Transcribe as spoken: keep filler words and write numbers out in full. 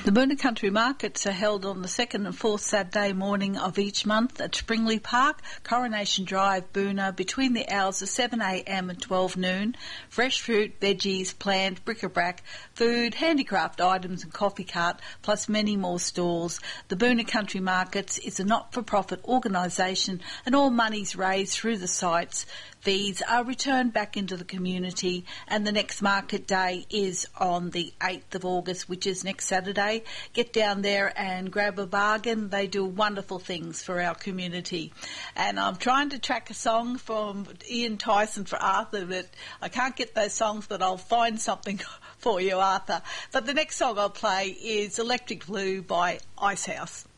The Boonah Country Markets are held on the second and fourth Saturday morning of each month at Springley Park, Coronation Drive, Boonah, between the hours of seven a m and twelve noon. Fresh fruit, veggies, plant, bric-a-brac, food, handicraft items and coffee cart, plus many more stalls. The Boonah Country Markets is a not-for-profit organisation and all monies raised through the sites fees are returned back into the community, and the next market day is on the eighth of August, which is next Saturday. Get down there and grab a bargain. They do wonderful things for our community. And I'm trying to track a song from Ian Tyson for Arthur, but I can't get those songs, but I'll find something for you, Arthur. But the next song I'll play is Electric Blue by Icehouse.